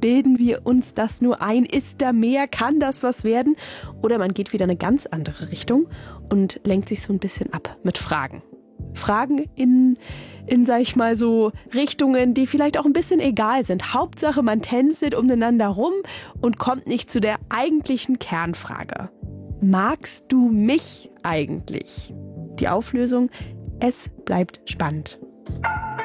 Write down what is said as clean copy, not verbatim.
bilden wir uns das nur ein? Ist da mehr? Kann das was werden? Oder man geht wieder in eine ganz andere Richtung und lenkt sich so ein bisschen ab mit Fragen. Fragen in, sag ich mal, so Richtungen, die vielleicht auch ein bisschen egal sind. Hauptsache, man tänzelt umeinander rum und kommt nicht zu der eigentlichen Kernfrage. Magst du mich eigentlich? Die Auflösung: Es bleibt spannend.